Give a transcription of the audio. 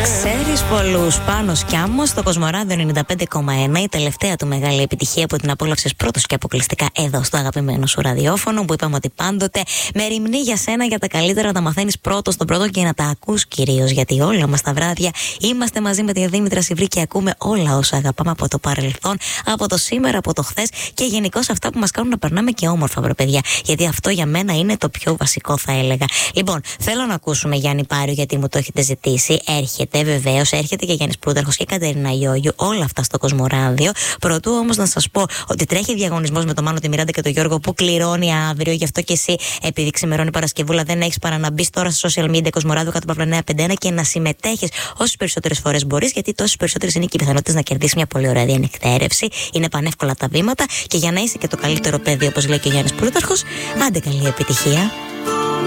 Ξέρεις πολλούς, Πάνος Κιάμος στο Κοσμοράδιο 95,1. Η τελευταία του μεγάλη επιτυχία που την απόλαυσες πρώτος και αποκλειστικά εδώ στο αγαπημένο σου ραδιόφωνο, που είπαμε ότι πάντοτε με ρημνή για σένα, για τα καλύτερα να τα μαθαίνεις πρώτος στον πρώτο και να τα ακούς κυρίως. Γιατί όλα μας τα βράδια είμαστε μαζί με τη Δήμητρα Σιβρή και ακούμε όλα όσα αγαπάμε από το παρελθόν, από το σήμερα, από το χθες και γενικώς αυτά που μας κάνουν να περνάμε και όμορφα, βρε παιδιά. Γιατί αυτό για μένα είναι το πιο βασικό, θα έλεγα. Λοιπόν, θέλω να ακούσουμε Γιάννη Πάριο, γιατί μου το έχετε ζητήσει. Έρχεται βεβαίως, έρχεται και Γιάννης Πλούταρχος και Κατερίνα Ιόγιου, όλα αυτά στο Κοσμοράδιο. Προτού όμως να σας πω ότι τρέχει διαγωνισμός με τον Μάνο, τη Μιράντα και τον Γιώργο που κληρώνει αύριο. Γι' αυτό και εσύ, επειδή ξημερώνει Παρασκευούλα, δεν έχεις παρά να μπεις τώρα στο social media Κοσμοράδιο κάτω από 951 και να συμμετέχεις όσες περισσότερες φορές μπορείς, γιατί τόσες περισσότερες είναι και οι πιθανότητες να κερδίσεις μια πολύ ωραία διανυκτέρευση. Είναι πανεύκολα τα βήματα και για να είσαι και το καλύτερο παιδί, όπως λέει και ο Γιάννης Πλούταρχος, άντε καλή επιτυχία.